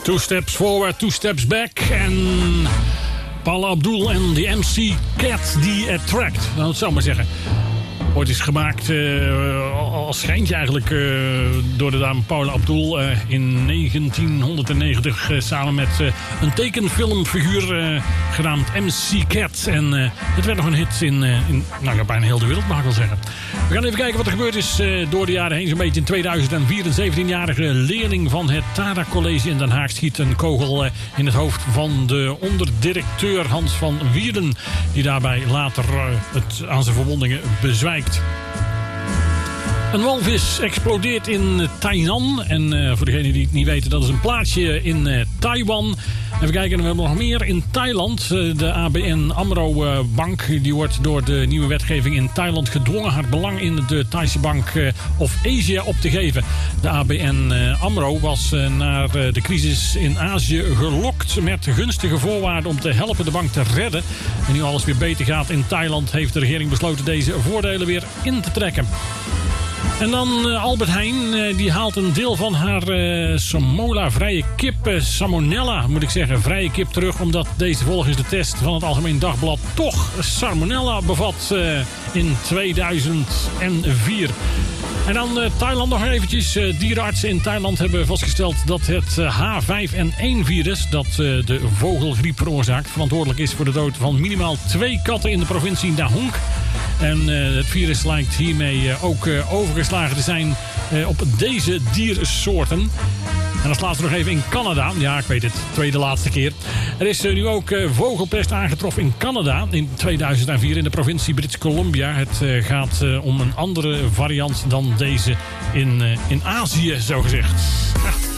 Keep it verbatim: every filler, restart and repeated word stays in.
Two steps forward, two steps back. En Paula Abdul en de M C Cat die Attract. Nou, dat zou ik maar zeggen. Ooit is gemaakt uh, als schijntje eigenlijk uh, door de dame Paula Abdul uh, in negentienhonderdnegentig uh, samen met uh, een tekenfilmfiguur uh, genaamd M C Cat. En uh, het werd nog een hit in, uh, in nou ja, bijna heel de wereld, mag ik wel zeggen. We gaan even kijken wat er gebeurd is uh, door de jaren heen. Zo'n beetje in tweeduizend vier. Een zeventienjarige leerling van het Tada College in Den Haag schiet een kogel uh, in het hoofd van de onderdirecteur Hans van Wierden, die daarbij later uh, het aan zijn verwondingen bezwijkt. Een walvis explodeert in Tainan. En uh, voor degenen die het niet weten, dat is een plaatsje in uh, Taiwan. Even kijken, we hebben nog meer in Thailand. Uh, de A B N AMRO uh, bank die wordt door de nieuwe wetgeving in Thailand gedwongen haar belang in de Thaise bank uh, of Asia op te geven. De A B N uh, AMRO was uh, naar uh, de crisis in Azië gelokt met gunstige voorwaarden om te helpen de bank te redden. En nu alles weer beter gaat in Thailand, heeft de regering besloten deze voordelen weer in te trekken. En dan uh, Albert Heijn, uh, die haalt een deel van haar uh, Samola vrije kip, uh, Salmonella moet ik zeggen, vrije kip terug. Omdat deze volgens de test van het Algemeen Dagblad toch Salmonella bevat uh, in tweeduizend vier. En dan uh, Thailand nog eventjes. Uh, dierenartsen in Thailand hebben vastgesteld dat het uh, H vijf N één virus... dat uh, de vogelgriep veroorzaakt, verantwoordelijk is voor de dood van minimaal twee katten in de provincie Nahong. En uh, het virus lijkt hiermee uh, ook uh, overgeslagen te zijn uh, op deze diersoorten. En als laatste nog even in Canada. Ja, ik weet het, tweede laatste keer. Er is uh, nu ook uh, vogelpest aangetroffen in Canada in tweeduizend vier in de provincie British Columbia. Het uh, gaat uh, om een andere variant dan deze in, uh, in Azië, zogezegd. Ja.